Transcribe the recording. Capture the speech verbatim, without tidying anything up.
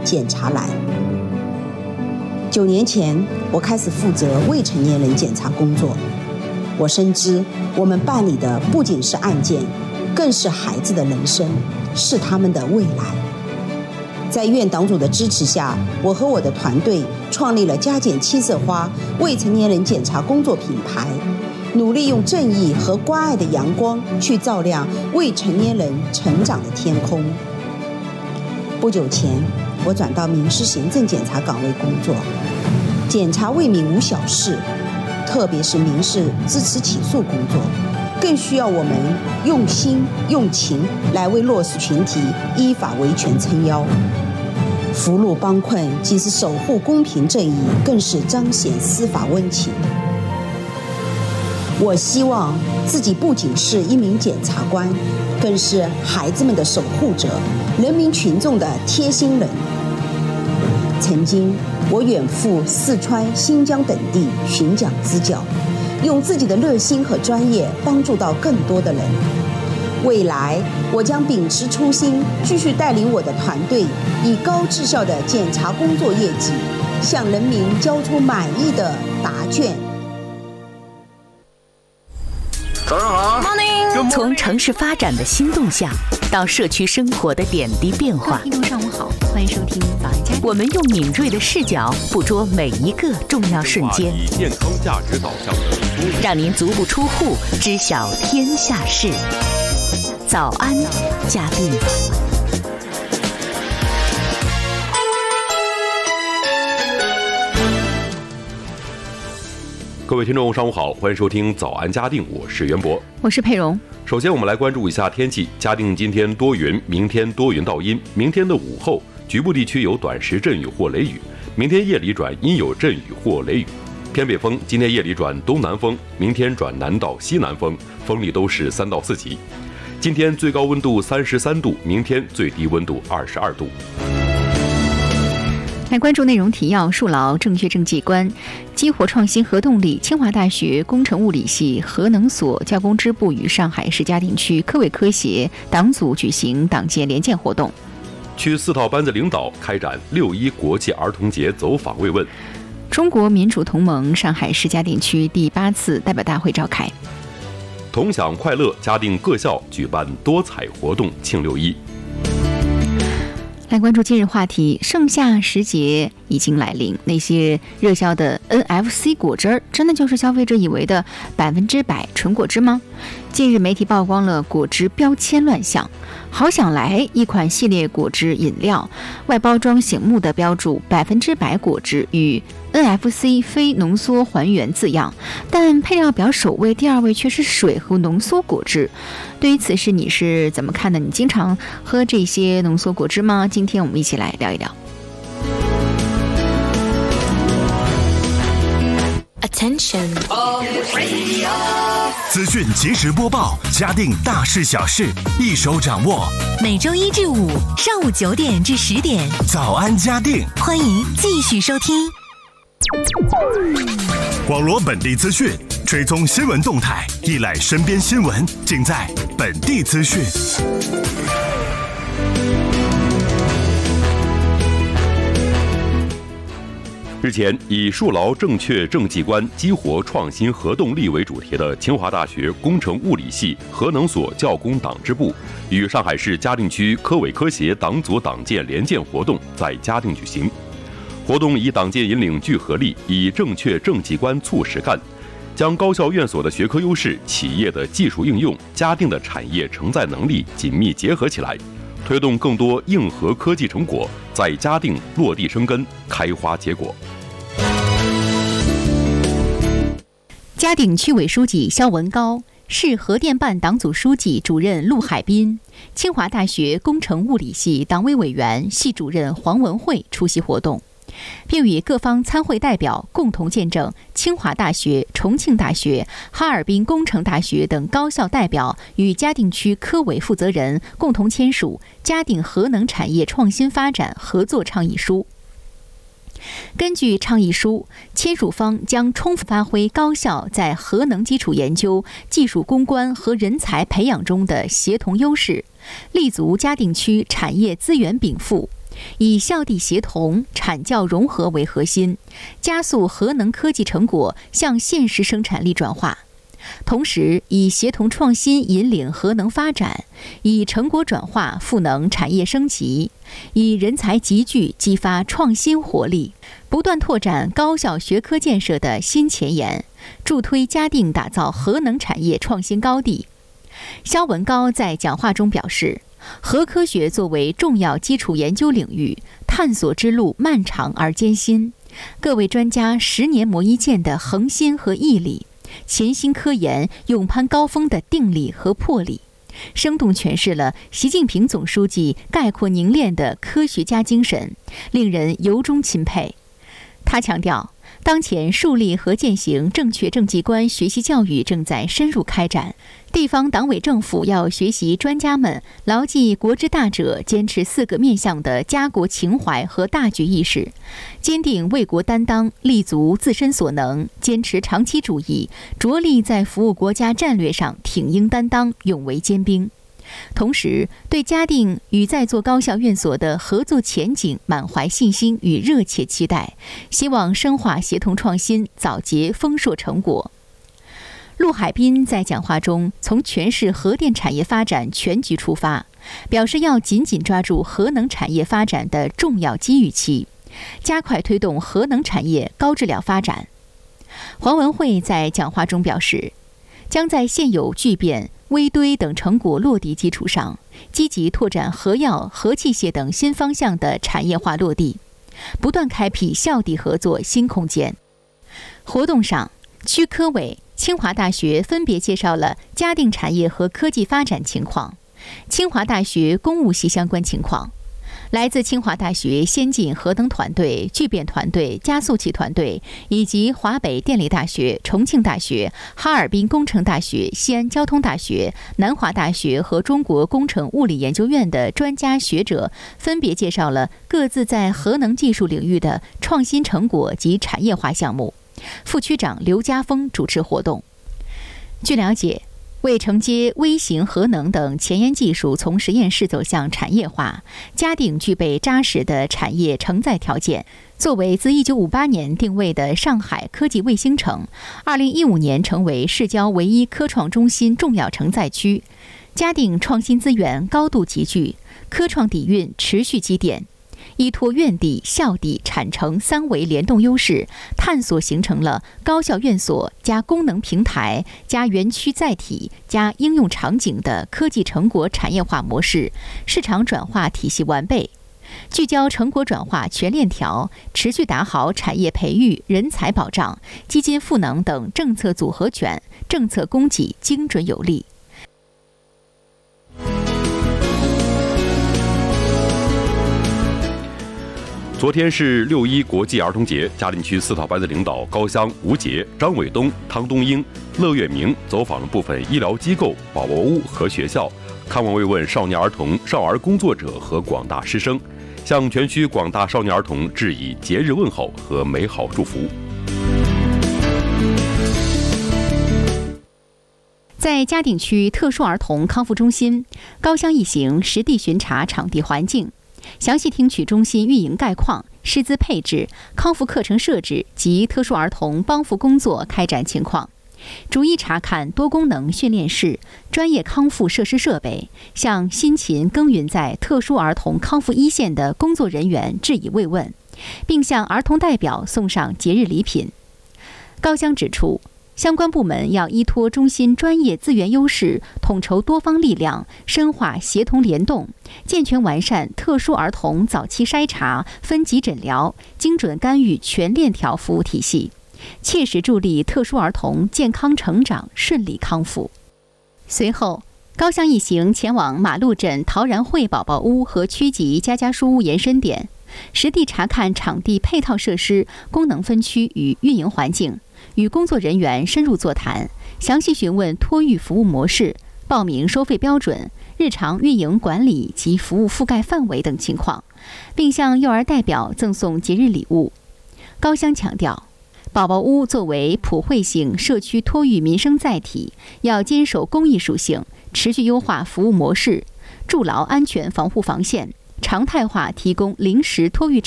检查来。九年前，我开始负责未成年人检查工作。我深知，我们办理的不仅是案件，更是孩子的人生，是他们的未来。在院党组的支持下，我和我的团队创立了加减七色花未成年人检查工作品牌，努力用正义和关爱的阳光去照亮未成年人成长的天空。不久前，我转到民事行政检察岗位工作，检察为民无小事，特别是民事支持起诉工作，更需要我们用心用情来为弱势群体依法维权撑腰。扶弱帮困既是守护公平正义，更是彰显司法温情。我希望自己不仅是一名检察官，更是孩子们的守护者，人民群众的贴心人。曾经，我远赴四川、新疆等地巡讲支教，用自己的热心和专业帮助到更多的人。未来，我将秉持初心，继续带领我的团队，以高质效的检察工作业绩，向人民交出满意的答卷。 早上好 ，Morning。从城市发展的新动向到社区生活的点滴变化， 听众上午好，欢迎收听早安家庭。 我们用敏锐的视角捕捉每一个重要瞬间， 以健康价值导向的让您足不出户知晓天下事。早安，嘉宾。 各位听众，上午好，欢迎收听早安嘉定，我是袁博， 我是佩蓉。 首先，我们来关注一下天气。嘉定今天多云，明天多云到阴。明天的午后，局部地区有短时阵雨或雷雨。明天夜里转阴有阵雨或雷雨。偏北风，今天夜里转东南风，明天转南到西南风，风力都是三到四级。今天最高温度三十三度，明天最低温度二十二度。 来关注内容提要：树牢正确政绩观，激活创新核动力。清华大学工程物理系核能所教工支部与上海市嘉定区科委科协党组举行党建联建活动。 区四套班子领导开展六一国际儿童节走访慰问。 中国民主同盟上海市嘉定区第八次代表大会召开。 同享快乐，嘉定各校举办多彩活动庆六一。 来关注今日话题，盛夏时节已经来临，那些热销的 N F C 果汁儿，真的就是消费者以为的百分之百纯果汁吗？近日媒体曝光了果汁标签乱象，好想来一款系列果汁饮料，外包装醒目的标注百分之百果汁与 N F C 非浓缩还原字样，但配料表首位、第二位却是水和浓缩果汁。对于此事你是怎么看的？你经常喝这些浓缩果汁吗？今天我们一起来聊一聊。 Attention， 资讯即时播报，嘉定大事小事一手掌握。 每周一至五上午九点至十点， 早安嘉定， 欢迎继续收听。 网罗本地资讯，追踪新闻动态，一览身边新闻，尽在本地资讯。 日前，以树牢正确政绩观，激活创新核动力为主题的清华大学工程物理系核能所教工党支部与上海市嘉定区科委科协党组党建联建活动在嘉定举行。活动以党建引领聚合力，以正确政绩观促实干，将高校院所的学科优势、企业的技术应用、嘉定的产业承载能力紧密结合起来，推动更多硬核科技成果在嘉定落地生根、开花结果。 嘉定区委书记肖文高、市核电办党组书记主任陆海滨、清华大学工程物理系党委委员、系主任黄文慧出席活动，并与各方参会代表共同见证清华大学、重庆大学、哈尔滨工程大学等高校代表与嘉定区科委负责人共同签署嘉定核能产业创新发展合作倡议书。根据倡议书，签署方将充分发挥高校在核能基础研究、技术攻关和人才培养中的协同优势，立足嘉定区产业资源禀赋， 以校地协同、产教融合为核心，加速核能科技成果向现实生产力转化。同时，以协同创新引领核能发展，以成果转化赋能产业升级，以人才集聚激发创新活力，不断拓展高校学科建设的新前沿，助推嘉定打造核能产业创新高地。肖文高在讲话中表示，核科学作为重要基础研究领域，探索之路漫长而艰辛，各位专家十年磨一剑的恒心和毅力，潜心科研、勇攀高峰的定力和魄力，生动诠释了习近平总书记概括凝练的科学家精神，令人由衷钦佩。他强调，当前树立和践行正确政绩观学习教育正在深入开展，地方党委政府要学习专家们牢记国之大者，坚持四个面向的家国情怀和大局意识，坚定为国担当，立足自身所能，坚持长期主义，着力在服务国家战略上挺膺担当，勇为坚兵。同时，对嘉定与在座高校院所的合作前景满怀信心与热切期待，希望深化协同创新，早结丰硕成果。陆海滨在讲话中从诠释核电产业发展全局出发，表示要紧紧抓住核能产业发展的重要机遇期，加快推动核能产业高质量发展。黄文慧在讲话中表示，将在现有聚变、微堆等成果落地基础上，积极拓展核药、核器械等新方向的产业化落地，不断开辟校地合作新空间。活动上，区科委、清华大学分别介绍了嘉定产业和科技发展情况，清华大学公务系相关情况。来自清华大学先进核能团队、聚变团队、加速器团队，以及华北电力大学、重庆大学、哈尔滨工程大学、西安交通大学、南华大学和中国工程物理研究院的专家学者，分别介绍了各自在核能技术领域的创新成果及产业化项目。副区长刘家峰主持活动。据了解，为承接微型核能等前沿技术从实验室走向产业化，嘉定具备扎实的产业承载条件。作为自一九五八年定位的上海科技卫星城，二零一五年成为市郊唯一科创中心重要承载区。嘉定创新资源高度集聚，科创底蕴持续积淀。依托院地、校地、产城三维联动优势，探索形成了高校院所加功能平台加园区载体加应用场景的科技成果产业化模式，市场转化体系完备，聚焦成果转化全链条，持续打好产业培育、人才保障、基金赋能等政策组合拳，政策供给精准有力。 昨天是六一国际儿童节，嘉定区四套班的领导高香、吴杰、张伟东、汤东英、乐月明走访了部分医疗机构、宝宝屋和学校，看望慰问少年儿童、少儿工作者和广大师生，向全区广大少年儿童致以节日问候和美好祝福。 在嘉定区特殊儿童康复中心，高香一行实地巡查场地环境，详细听取中心运营概况、师资配置、康复课程设置及特殊儿童帮扶工作开展情况，逐一查看多功能训练室、专业康复设施设备，向辛勤耕耘在特殊儿童康复一线的工作人员致以慰问，并向儿童代表送上节日礼品。高香指出，相关部门要依托中心专业资源优势，统筹多方力量，深化协同联动，健全完善特殊儿童早期筛查、分级诊疗、精准干预全链条服务体系，切实助力特殊儿童健康成长、顺利康复。随后，高香一行前往马路镇陶然会宝宝屋和区级家家书屋延伸点，实地查看场地配套设施、功能分区与运营环境，与工作人员深入座谈，详细询问托育服务模式、报名收费标准、日常运营管理及服务覆盖范围等情况，并向幼儿代表赠送节日礼物。高香强调，宝宝屋作为普惠性社区托育民生载体，要坚守公益属性，持续优化服务模式，筑牢安全防护防线， 常态化提供临时托育